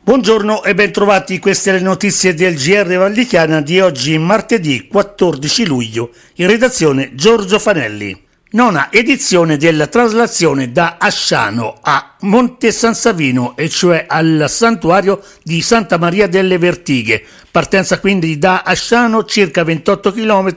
Buongiorno e bentrovati, queste le notizie del GR Val di Chiana di oggi, martedì 14 luglio, in redazione Giorgio Fanelli. Nona edizione della traslazione da Asciano a Monte San Savino, e cioè al santuario di Santa Maria delle Vertighe. Partenza quindi da Asciano, circa 28 km,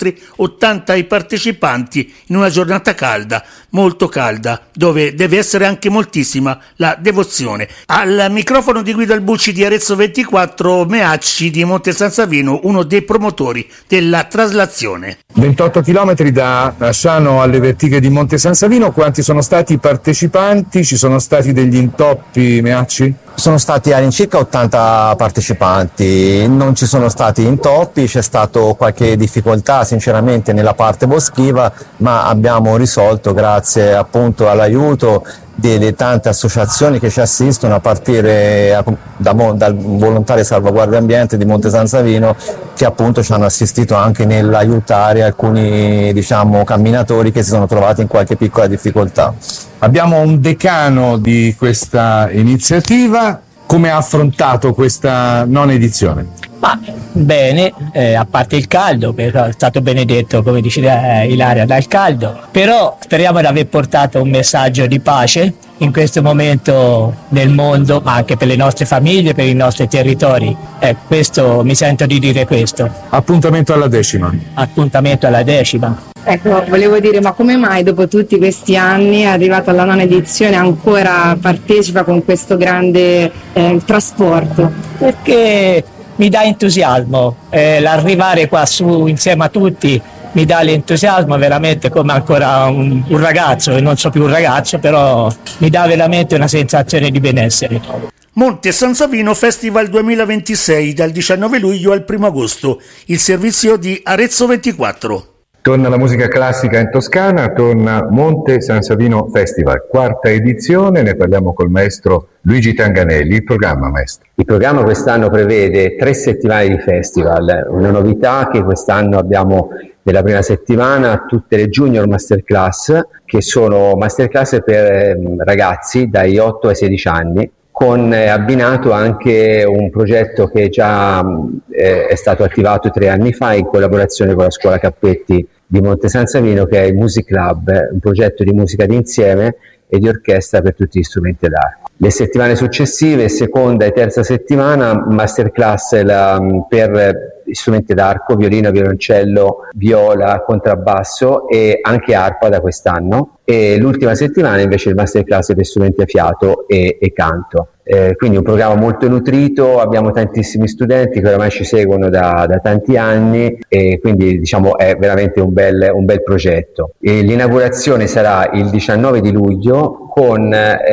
80 i partecipanti in una giornata calda, molto calda, dove deve essere anche moltissima la devozione. Al microfono di Guido Albucci di Arezzo 24, Meacci di Monte San Savino, uno dei promotori della traslazione. 28 km da Asciano alle Vertighe di Monte San Savino. Quanti sono stati i partecipanti? Ci sono stati degli intoppi, Meacci? Sono stati all'incirca 80 partecipanti, non ci sono stati intoppi, c'è stato qualche difficoltà sinceramente nella parte boschiva, ma abbiamo risolto grazie appunto all'aiuto delle tante associazioni che ci assistono, a partire dal volontario salvaguardia ambiente di Monte San Savino, che appunto ci hanno assistito anche nell'aiutare alcuni camminatori che si sono trovati in qualche piccola difficoltà. Abbiamo un decano di questa iniziativa. Come ha affrontato questa nona edizione? Ma bene, a parte il caldo, perché è stato benedetto, come dice Ilaria, dal caldo, però speriamo di aver portato un messaggio di pace in questo momento nel mondo, ma anche per le nostre famiglie, per i nostri territori. Questo mi sento di dire questo. Appuntamento alla 10ª. Appuntamento alla 10ª. Ecco, volevo dire, ma come mai dopo tutti questi anni, arrivato alla nona edizione, ancora partecipa con questo grande trasporto? Perché mi dà entusiasmo, l'arrivare qua su insieme a tutti mi dà l'entusiasmo veramente come ancora un ragazzo, e non so più un ragazzo, però mi dà veramente una sensazione di benessere. Monte San Savino Festival 2026 dal 19 luglio al 1 agosto, il servizio di Arezzo 24. Torna la musica classica in Toscana, torna Monte San Savino Festival, 4ª edizione, ne parliamo col maestro Luigi Tanganelli. Il programma, maestro? Il programma quest'anno prevede 3 settimane di festival, una novità che quest'anno abbiamo nella prima settimana tutte le Junior Masterclass, che sono masterclass per ragazzi dai 8 ai 16 anni, con abbinato anche un progetto che già è stato attivato 3 anni fa in collaborazione con la Scuola Cappetti di Monte San Savino, che è il Music Club, un progetto di musica d'insieme e di orchestra per tutti gli strumenti d'arco. Le settimane successive, seconda e terza settimana, masterclass per strumenti d'arco, violino, violoncello, viola, contrabbasso e anche arpa da quest'anno, e l'ultima settimana invece il masterclass per strumenti a fiato e canto. Quindi un programma molto nutrito, abbiamo tantissimi studenti che oramai ci seguono da tanti anni, e quindi è veramente un bel progetto. L'inaugurazione sarà il 19 di luglio con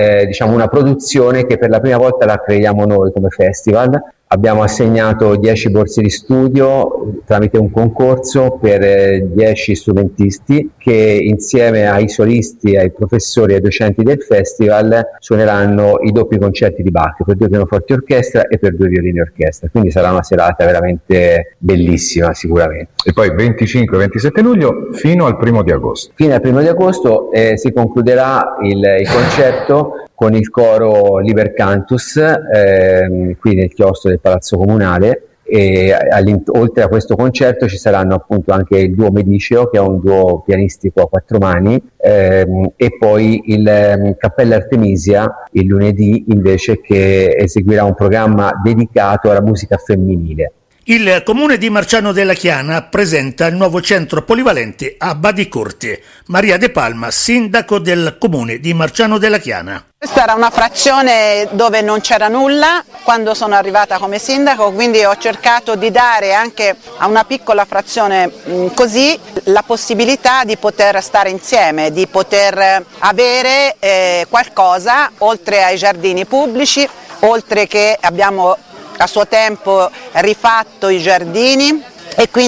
una produzione che per la prima volta la creiamo noi come festival. Abbiamo assegnato 10 borse di studio tramite un concorso per 10 strumentisti che insieme ai solisti, ai professori e ai docenti del festival suoneranno i doppi concerti di Bach per 2 pianoforti orchestra e per 2 violini orchestra. Quindi sarà una serata veramente bellissima sicuramente. E poi 25-27 luglio fino al 1 di agosto. Fino al 1 di agosto si concluderà il concerto con il coro Liber Cantus qui nel chiostro del Palazzo Comunale, e oltre a questo concerto ci saranno appunto anche il duo Mediceo, che è un duo pianistico a 4 mani, e poi il Cappella Artemisia il lunedì invece, che eseguirà un programma dedicato alla musica femminile. Il comune di Marciano della Chiana presenta il nuovo centro polivalente a Badicorte. Maria De Palma, sindaco del comune di Marciano della Chiana. Questa era una frazione dove non c'era nulla quando sono arrivata come sindaco, quindi ho cercato di dare anche a una piccola frazione così la possibilità di poter stare insieme, di poter avere qualcosa oltre ai giardini pubblici, oltre che abbiamo a suo tempo rifatto i giardini, e quindi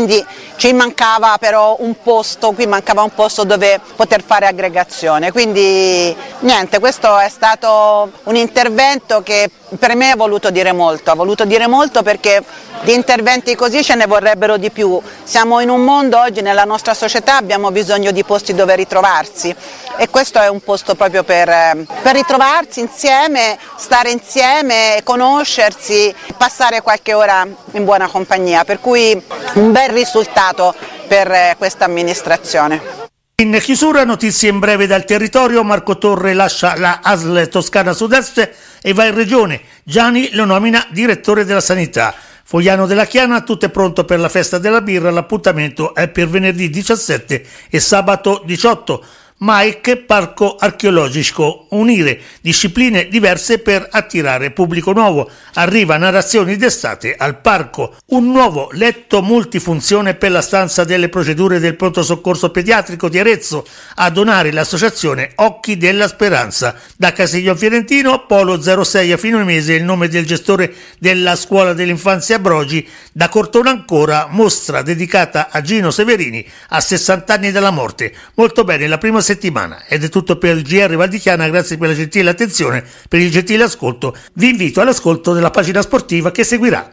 ci mancava però un posto, qui mancava un posto dove poter fare aggregazione, quindi niente, questo è stato un intervento che per me ha voluto dire molto perché di interventi così ce ne vorrebbero di più. Siamo in un mondo oggi, nella nostra società abbiamo bisogno di posti dove ritrovarsi e questo è un posto proprio per ritrovarsi insieme, stare insieme, conoscersi, passare qualche ora in buona compagnia, per cui un bel risultato per questa amministrazione. In chiusura, notizie in breve dal territorio. Marco Torre lascia la ASL Toscana Sud-Est e va in regione. Gianni lo nomina direttore della sanità. Fogliano della Chiana, tutto è pronto per la festa della birra, l'appuntamento è per venerdì 17 e sabato 18. Mike, parco archeologico, unire discipline diverse per attirare pubblico nuovo. Arriva narrazioni d'estate al parco, un nuovo letto multifunzione per la stanza delle procedure del pronto soccorso pediatrico di Arezzo, a donare l'associazione Occhi della Speranza. Da Castiglion Fiorentino, Polo 06 a fine mese, il nome del gestore della scuola dell'infanzia Brogi. Da Cortona ancora, mostra dedicata a Gino Severini a 60 anni dalla morte. Molto bene, la prima settimana. Ed è tutto per il GR Val di Chiana, grazie per la gentile attenzione, per il gentile ascolto. Vi invito all'ascolto della pagina sportiva che seguirà.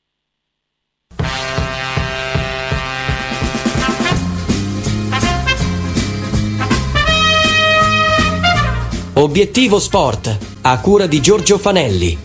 Obiettivo Sport, a cura di Giorgio Fanelli.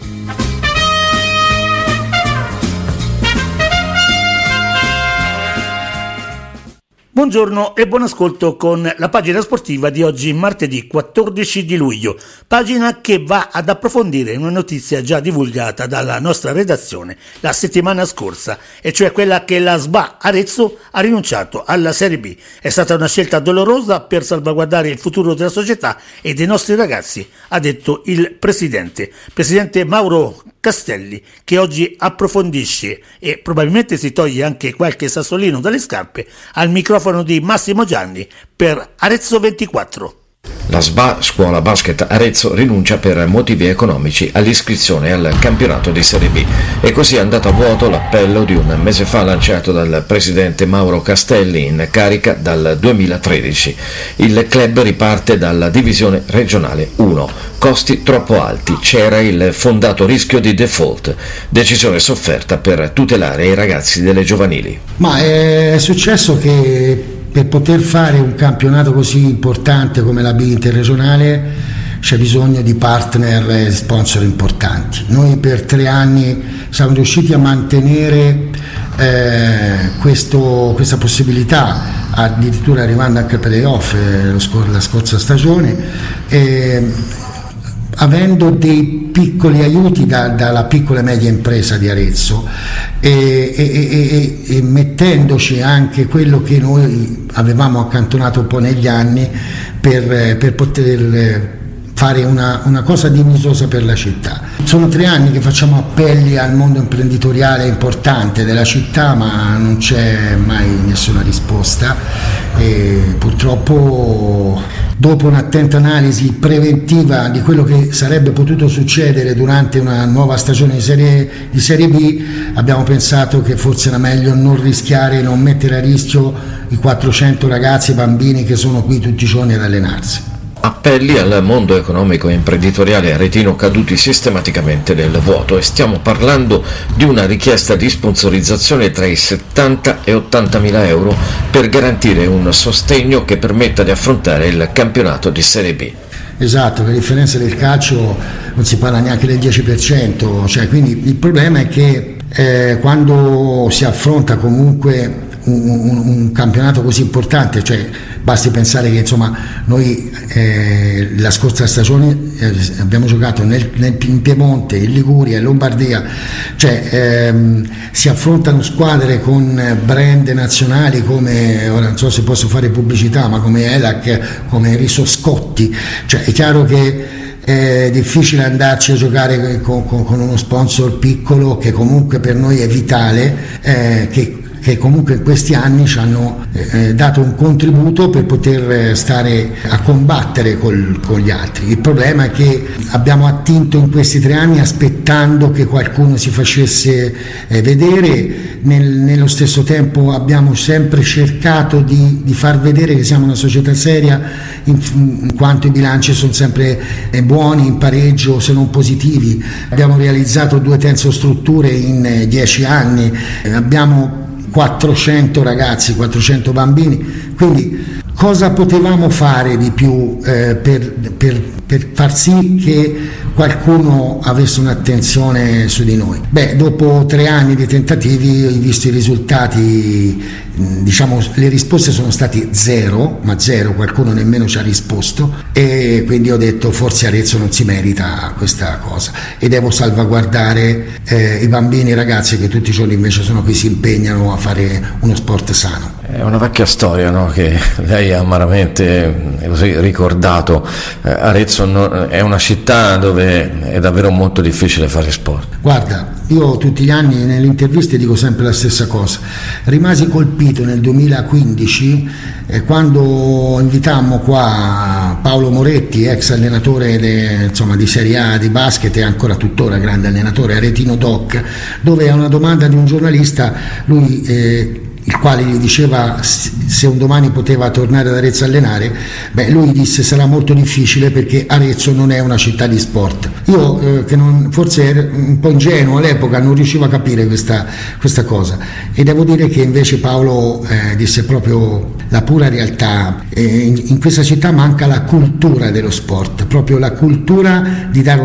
Buongiorno e buon ascolto con la pagina sportiva di oggi, martedì 14 di luglio, pagina che va ad approfondire una notizia già divulgata dalla nostra redazione la settimana scorsa, e cioè quella che la SBA Arezzo ha rinunciato alla Serie B. È stata una scelta dolorosa per salvaguardare il futuro della società e dei nostri ragazzi, ha detto il presidente Mauro Castelli, che oggi approfondisce e probabilmente si toglie anche qualche sassolino dalle scarpe al microfono di Massimo Gianni per Arezzo 24. La SBA Scuola Basket Arezzo rinuncia per motivi economici all'iscrizione al campionato di Serie B e così è andato a vuoto l'appello di un mese fa lanciato dal presidente Mauro Castelli, in carica dal 2013. Il club riparte dalla divisione regionale 1, costi troppo alti, c'era il fondato rischio di default, decisione sofferta per tutelare i ragazzi delle giovanili. Ma è successo che per poter fare un campionato così importante come la B interregionale c'è bisogno di partner e sponsor importanti. Noi per 3 anni siamo riusciti a mantenere questa possibilità, addirittura arrivando anche ai playoff la scorsa stagione, avendo dei piccoli aiuti dalla piccola e media impresa di Arezzo e mettendoci anche quello che noi avevamo accantonato un po' negli anni per poter fare una cosa dignitosa per la città. Sono 3 anni che facciamo appelli al mondo imprenditoriale importante della città, ma non c'è mai nessuna risposta e purtroppo, dopo un'attenta analisi preventiva di quello che sarebbe potuto succedere durante una nuova stagione di Serie B, abbiamo pensato che forse era meglio non rischiare, non mettere a rischio i 400 ragazzi e bambini che sono qui tutti i giorni ad allenarsi. Appelli al mondo economico e imprenditoriale aretino caduti sistematicamente nel vuoto, e stiamo parlando di una richiesta di sponsorizzazione tra i 70 e 80 mila euro per garantire un sostegno che permetta di affrontare il campionato di Serie B. Esatto, per differenza del calcio non si parla neanche del 10%, cioè, quindi il problema è che quando si affronta comunque un campionato così importante, cioè basti pensare che insomma noi la scorsa stagione abbiamo giocato in Piemonte, in Liguria, in Lombardia, cioè si affrontano squadre con brand nazionali come, ora non so se posso fare pubblicità, ma come Elac, come Riso Scotti, cioè è chiaro che è difficile andarci a giocare con uno sponsor piccolo che comunque per noi è vitale, che comunque in questi anni ci hanno dato un contributo per poter stare a combattere con gli altri. Il problema è che abbiamo attinto in questi 3 anni aspettando che qualcuno si facesse vedere, nello stesso tempo abbiamo sempre cercato di far vedere che siamo una società seria, in quanto i bilanci sono sempre buoni, in pareggio se non positivi. Abbiamo realizzato 2 tensostrutture in 10 anni, abbiamo 400 ragazzi, 400 bambini, quindi cosa potevamo fare di più per far sì che qualcuno avesse un'attenzione su di noi? Dopo 3 anni di tentativi, visto i risultati, diciamo le risposte sono state 0, qualcuno nemmeno ci ha risposto, e quindi ho detto forse Arezzo non si merita questa cosa e devo salvaguardare i bambini e i ragazzi che tutti i giorni invece sono qui, si impegnano a fare uno sport sano. È una vecchia storia, no? Che lei ha amaramente ricordato. Arezzo è una città dove è davvero molto difficile fare sport. Guarda, io tutti gli anni nelle interviste dico sempre la stessa cosa. Rimasi colpito nel 2015 quando invitammo qua Paolo Moretti, ex allenatore di Serie A di basket e ancora tuttora grande allenatore, a Retino Doc, dove a una domanda di un giornalista lui il quale gli diceva se un domani poteva tornare ad Arezzo a allenare, lui disse sarà molto difficile perché Arezzo non è una città di sport. Io forse ero un po' ingenuo all'epoca, non riuscivo a capire questa cosa, e devo dire che invece Paolo disse proprio la pura realtà. In questa città manca la cultura dello sport, proprio la cultura di dare